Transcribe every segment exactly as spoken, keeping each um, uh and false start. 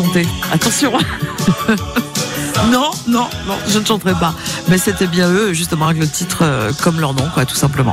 chanter. Attention. Non, non, non, je ne chanterai pas. Mais c'était bien eux, justement, avec le titre euh, comme leur nom, quoi, tout simplement.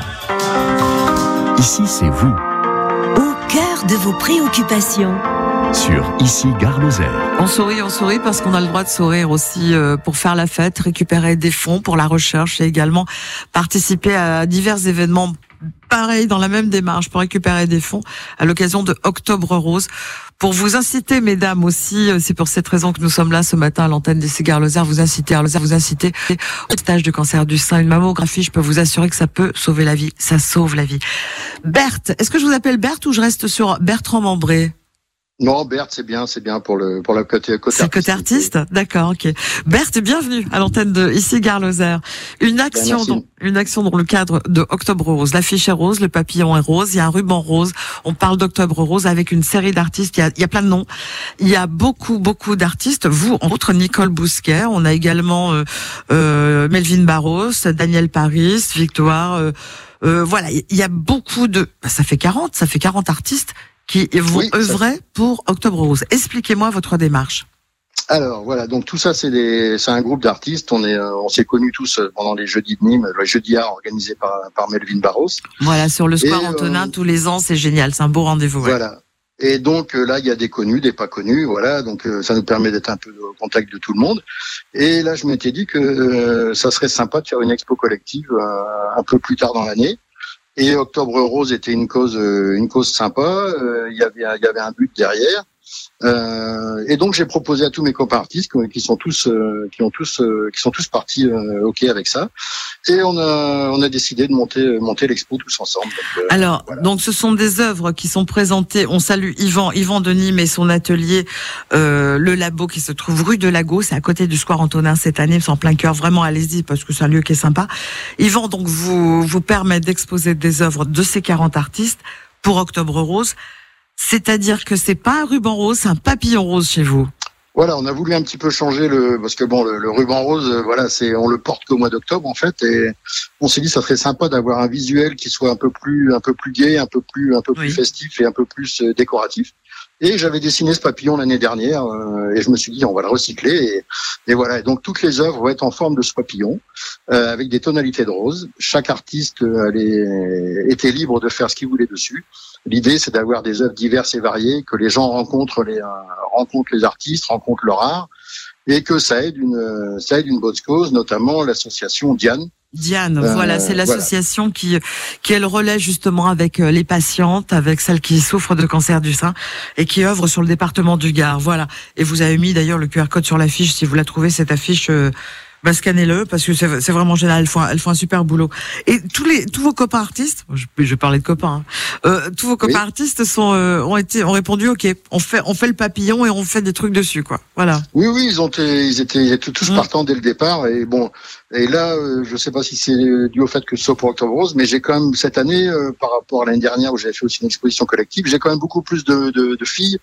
Ici, c'est vous. Au cœur de vos préoccupations. Sur Ici, Gare Lozère. On sourit, on sourit parce qu'on a le droit de sourire aussi euh, pour faire la fête, récupérer des fonds pour la recherche et également participer à divers événements. Pareil, dans la même démarche, pour récupérer des fonds à l'occasion de Octobre Rose. Pour vous inciter, mesdames aussi, c'est pour cette raison que nous sommes là ce matin à l'antenne des Gare Lozère, vous inciter, à Lozère, vous inciter au stage de cancer du sein, une mammographie, je peux vous assurer que ça peut sauver la vie, ça sauve la vie. Berthe, est-ce que je vous appelle Berthe ou je reste sur Bertrand Mambré? Non, Berthe, c'est bien, c'est bien pour le pour le côté côté artiste. C'est côté artiste, d'accord, ok. Berthe, bienvenue à l'antenne de Ici Gare Lozère. Une action, ben, dans, une action dans le cadre de Octobre Rose. L'affiche est rose, le papillon est rose, il y a un ruban rose. On parle d'Octobre Rose avec une série d'artistes. Il y a, il y a plein de noms. Il y a beaucoup, beaucoup d'artistes. Vous, entre autres, Nicole Bousquet. On a également euh, euh, Melvin Barros, Daniel Paris, Victoire. Euh, euh, voilà, il y a beaucoup de. Ça fait quarante, ça fait quarante artistes qui vont oui, œuvrer ça... pour Octobre Rose. Expliquez-moi votre démarche. Alors voilà, donc tout ça c'est des, c'est un groupe d'artistes. On est, euh, on s'est connus tous pendant les jeudis de Nîmes, le jeudi art organisé par par Melvin Barros. Voilà, sur le square Et, Antonin euh, tous les ans, c'est génial, c'est un beau rendez-vous. Ouais. Voilà. Et donc euh, là, il y a des connus, des pas connus, voilà. Donc euh, ça nous permet d'être un peu au contact de tout le monde. Et là, je m'étais dit que euh, ça serait sympa de faire une expo collective euh, un peu plus tard dans l'année. Et Octobre Rose était une cause, une cause sympa. Euh, il y avait, il y avait un but derrière. Euh, et donc j'ai proposé à tous mes copains artistes qui sont tous, euh, qui ont tous, euh, qui sont tous partis euh, ok avec ça. Et on a, on a décidé de monter, monter l'expo tous ensemble. Donc, euh, Alors, voilà. donc ce sont des œuvres qui sont présentées. On salue Yvan, Yvan de Nîmes et son atelier, euh, le Labo qui se trouve rue de Lago. C'est à côté du square Antonin cette année. C'est en plein cœur. Vraiment, allez-y parce que c'est un lieu qui est sympa. Yvan, donc vous, vous permet d'exposer des œuvres de ces quarante artistes pour Octobre Rose. C'est-à-dire que c'est pas un ruban rose, c'est un papillon rose chez vous. Voilà, on a voulu un petit peu changer le, parce que bon, le, le ruban rose, voilà, c'est, on le porte qu'au mois d'octobre en fait, et on s'est dit ça serait sympa d'avoir un visuel qui soit un peu plus, un peu plus gai, un peu plus, un peu plus oui. festif et un peu plus euh, décoratif. Et j'avais dessiné ce papillon l'année dernière, euh, et je me suis dit on va le recycler, et, et voilà. Et donc toutes les œuvres vont être en forme de ce papillon, euh, avec des tonalités de rose. Chaque artiste euh, allait, était libre de faire ce qu'il voulait dessus. L'idée, c'est d'avoir des œuvres diverses et variées, que les gens rencontrent les, euh, rencontrent les artistes, rencontrent leur art, et que ça aide une, ça aide une bonne cause, notamment l'association Diane. Diane, euh, voilà, c'est l'association voilà. qui, qui est le relais justement avec les patientes, avec celles qui souffrent de cancer du sein et qui œuvrent sur le département du Gard. Voilà. Et vous avez mis d'ailleurs le Q R code sur l'affiche, si vous la trouvez, cette affiche. Euh, Bah, scannez-le parce que c'est, c'est vraiment génial. Elles font, elles font un super boulot. Et tous les, tous vos copains artistes, je, je vais parler de copains. Hein, euh, tous vos copains oui. artistes sont, euh, ont été, ont répondu, ok, on fait, on fait le papillon et on fait des trucs dessus, quoi. Voilà. Oui, oui, ils ont, été, ils étaient, ils étaient tous mmh. partants dès le départ. Et bon, et là, euh, je sais pas si c'est dû au fait que ce soit pour Octobre Rose, mais j'ai quand même cette année, euh, par rapport à l'année dernière où j'avais fait aussi une exposition collective, j'ai quand même beaucoup plus de, de, de filles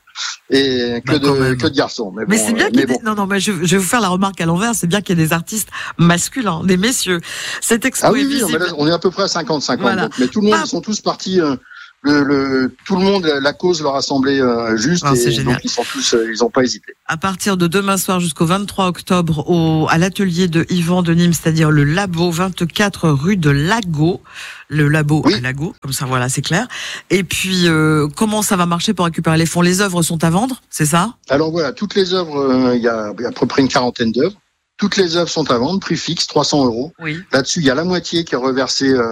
et que bah, de, que de garçons. Mais, mais bon, c'est bien euh, qu'il y ait bon. des... non, non, mais je, je vais vous faire la remarque à l'envers. C'est bien qu'il y ait des artistes masculins, des messieurs. Cette expo ah oui, est oui, visible. Non, mais là, on est à peu près à cinquante cinquante. Voilà. Donc, mais tout le monde, ah. ils sont tous partis. Euh, Le, le, tout le monde, la cause leur a semblé euh, juste, oh, et donc ils sont tous, euh, ils ont pas hésité. À partir de demain soir jusqu'au vingt-trois octobre, au, à l'atelier de Yvan de Nîmes, c'est-à-dire le Labo, vingt-quatre rue de Lago, le Labo oui. à Lago, comme ça, voilà, c'est clair. Et puis, euh, comment ça va marcher pour récupérer les fonds? Les œuvres sont à vendre, c'est ça? Alors voilà, toutes les œuvres, il euh, y, a, y a à peu près une quarantaine d'œuvres. Toutes les œuvres sont à vendre, prix fixe, trois cents euros. Oui. Là-dessus, il y a la moitié qui est reversée euh,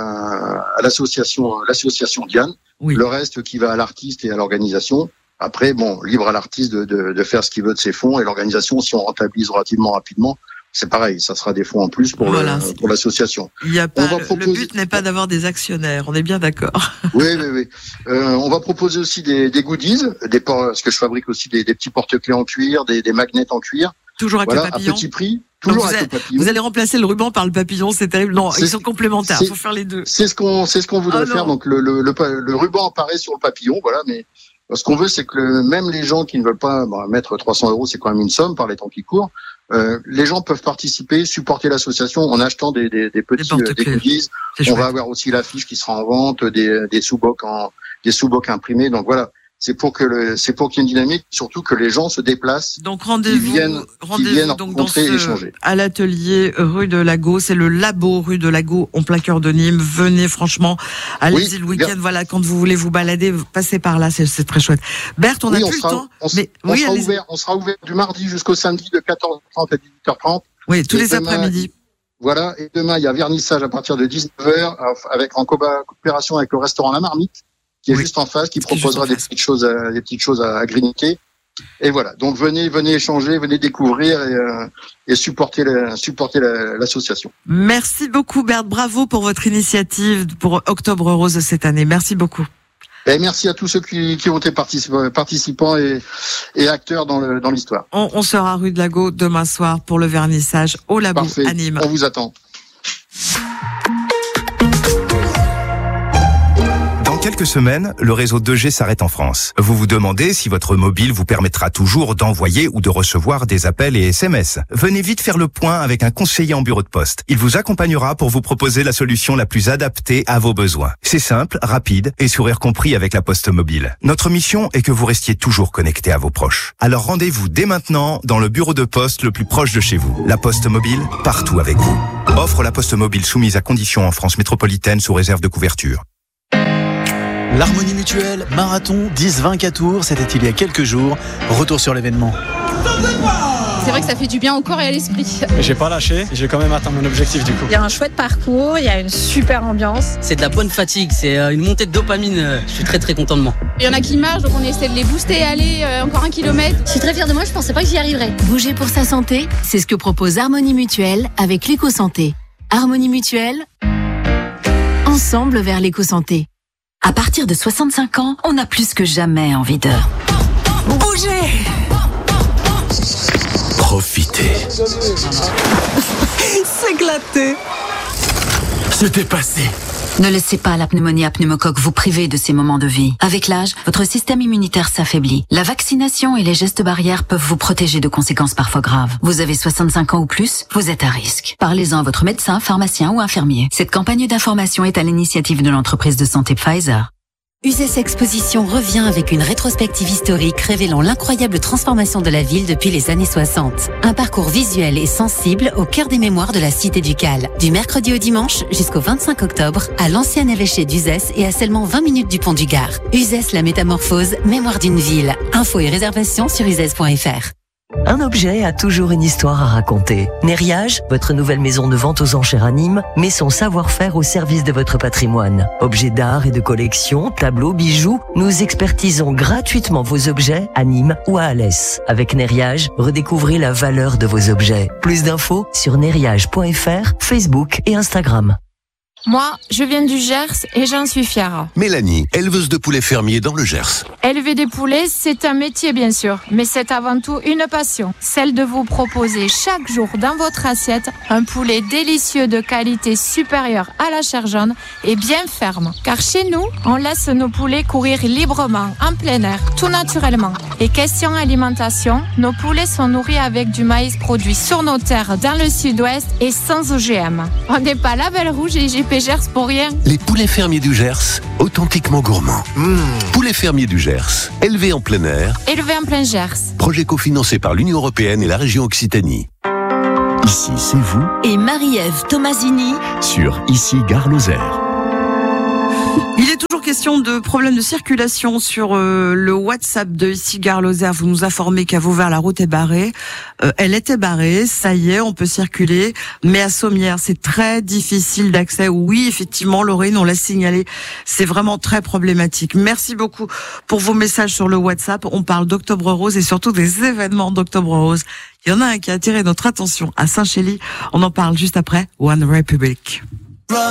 à l'association, l'association Diane. Oui. Le reste qui va à l'artiste et à l'organisation. Après, bon, libre à l'artiste de, de, de faire ce qu'il veut de ses fonds, et l'organisation, si on rentabilise relativement rapidement, c'est pareil, ça sera des fonds en plus pour, voilà, le, pour l'association. Il y a pas, le, proposer... le but n'est pas d'avoir des actionnaires, on est bien d'accord. Oui, oui, oui. Euh, on va proposer aussi des, des goodies, des, parce que je fabrique aussi des, des petits porte-clés en cuir, des, des magnets en cuir. Toujours avec voilà, le papillon. À petit prix. Toujours avec vous, le papillon. Vous allez remplacer le ruban par le papillon, c'est terrible. Non, c'est, ils sont complémentaires. Il faut faire les deux. C'est ce qu'on, c'est ce qu'on voudrait ah, faire. Donc le, le, le, le ruban apparaît sur le papillon, voilà. Mais ce qu'on veut, c'est que le, même les gens qui ne veulent pas bah, mettre trois cents euros, c'est quand même une somme par les temps qui courent. Euh, les gens peuvent participer, supporter l'association en achetant des, des, des petits des, euh, des goodies. On chouette. Va avoir aussi l'affiche qui sera en vente, des, des sous-bocs en, des sous-bocs imprimés. Donc voilà. c'est pour que le, c'est pour qu'il y ait une dynamique, surtout que les gens se déplacent. Donc rendez-vous, viennent, rendez-vous viennent donc dans rencontrer ce, et échanger. à l'atelier rue de Lago, c'est le labo rue de Lago en plein cœur de Nîmes. Venez franchement, allez-y oui, le week-end, voilà, quand vous voulez vous balader, passez par là, c'est, c'est très chouette. Berthe, on oui, a on plus sera, le temps, on, mais on oui, sera allez-y. ouvert, on sera ouvert du mardi jusqu'au samedi de quatorze heures trente à dix-huit heures trente. Oui, tous et les demain, après-midi. Voilà, et demain il y a vernissage à partir de dix-neuf heures avec en coopération avec le restaurant La Marmite, qui est oui. juste en face, qui qui proposera des face. petites choses, à, des petites choses à, à grignoter. Et voilà. Donc venez, venez échanger, venez découvrir et, euh, et supporter, la, supporter la, l'association. Merci beaucoup Berthe, bravo pour votre initiative pour Octobre Rose cette année. Merci beaucoup. Et merci à tous ceux qui, qui ont été participants, participants et, et acteurs dans, le, dans l'histoire. On, on sera rue de Lago demain soir pour le vernissage au labo Parfait. à Nîmes. On vous attend. Dans quelques semaines, le réseau deux G s'arrête en France. Vous vous demandez si votre mobile vous permettra toujours d'envoyer ou de recevoir des appels et S M S. Venez vite faire le point avec un conseiller en bureau de poste. Il vous accompagnera pour vous proposer la solution la plus adaptée à vos besoins. C'est simple, rapide et sourire compris avec la Poste Mobile. Notre mission est que vous restiez toujours connecté à vos proches. Alors rendez-vous dès maintenant dans le bureau de poste le plus proche de chez vous. La Poste Mobile, partout avec vous. Offre La Poste Mobile soumise à conditions en France métropolitaine sous réserve de couverture. L'Harmonie Mutuelle, marathon dix vingt Tours, c'était il y a quelques jours. Retour sur l'événement. C'est vrai que ça fait du bien au corps et à l'esprit. J'ai pas lâché, j'ai quand même atteint mon objectif du coup. Il y a un chouette parcours, il y a une super ambiance. C'est de la bonne fatigue, c'est une montée de dopamine. Je suis très très content de moi. Il y en a qui marchent, donc on essaie de les booster, aller euh, encore un kilomètre. Je suis très fière de moi, je pensais pas que j'y arriverais. Bouger pour sa santé, c'est ce que propose Harmonie Mutuelle avec l'éco-santé. Harmonie Mutuelle, ensemble vers l'éco-santé. À partir de soixante-cinq ans, on a plus que jamais envie de bouger. Profiter. S'éclater. Se dépasser. Ne laissez pas la pneumonie à pneumocoque vous priver de ces moments de vie. Avec l'âge, votre système immunitaire s'affaiblit. La vaccination et les gestes barrières peuvent vous protéger de conséquences parfois graves. Vous avez soixante-cinq ans ou plus, vous êtes à risque. Parlez-en à votre médecin, pharmacien ou infirmier. Cette campagne d'information est à l'initiative de l'entreprise de santé Pfizer. Uzès Exposition revient avec une rétrospective historique révélant l'incroyable transformation de la ville depuis les années soixante. Un parcours visuel et sensible au cœur des mémoires de la cité ducale. Du mercredi au dimanche jusqu'au vingt-cinq octobre à l'ancien évêché d'Uzès et à seulement vingt minutes du pont du Gard. Uzès la métamorphose, mémoire d'une ville. Infos et réservations sur uzès point f r. Un objet a toujours une histoire à raconter. Nériage, votre nouvelle maison de vente aux enchères à Nîmes, met son savoir-faire au service de votre patrimoine. Objets d'art et de collection, tableaux, bijoux, nous expertisons gratuitement vos objets à Nîmes ou à Alès. Avec Nériage, redécouvrez la valeur de vos objets. Plus d'infos sur nériage point f r, Facebook et Instagram. Moi, je viens du Gers et j'en suis fière. Mélanie, éleveuse de poulets fermiers dans le Gers. Élever des poulets, c'est un métier bien sûr, mais c'est avant tout une passion. Celle de vous proposer chaque jour dans votre assiette un poulet délicieux de qualité supérieure à la chair jaune et bien ferme. Car chez nous, on laisse nos poulets courir librement, en plein air, tout naturellement. Et question alimentation, nos poulets sont nourris avec du maïs produit sur nos terres dans le sud-ouest et sans O G M. On n'est pas label rouge et J P Gers pour rien. Les poulets fermiers du Gers, authentiquement gourmands. Mmh. Poulets fermiers du Gers, élevés en plein air. Élevés en plein Gers. Projet cofinancé par l'Union européenne et la région Occitanie. Ici, c'est vous. Et Marie-Ève Tomasini sur Ici Gare Lozère. Il est toujours question de problèmes de circulation sur euh, le WhatsApp de Ici Gare Lozère. Vous nous informez qu'à Vauvert, la route est barrée. Euh, elle était barrée, ça y est, on peut circuler. Mais à Sommières, c'est très difficile d'accès. Oui, effectivement, Laurine, on l'a signalé. C'est vraiment très problématique. Merci beaucoup pour vos messages sur le WhatsApp. On parle d'Octobre Rose et surtout des événements d'Octobre Rose. Il y en a un qui a attiré notre attention à Saint-Chély. On en parle juste après One Republic.